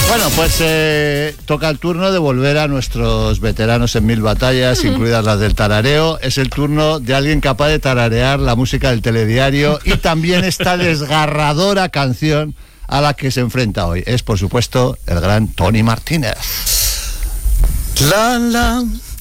Bueno, pues toca el turno de volver a nuestros veteranos en 1000 batallas, incluidas las del tarareo. Es el turno de alguien capaz de tararear la música del telediario y también esta desgarradora canción a la que se enfrenta hoy. Es, por supuesto, el gran Tony Martínez. La la